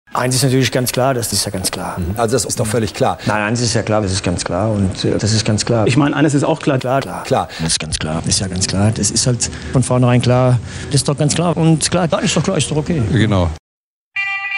Eins ist natürlich ganz klar, das ist ja ganz klar. Also das ist doch völlig klar. Nein, eins ist ja klar, das ist ganz klar und das ist ganz klar. Ich meine, eines ist auch klar. Klar. Das ist ganz klar. Das ist ja ganz klar. Das ist halt von vornherein klar. Das ist doch ganz klar. Und klar, ist doch klar, ist doch okay. Genau.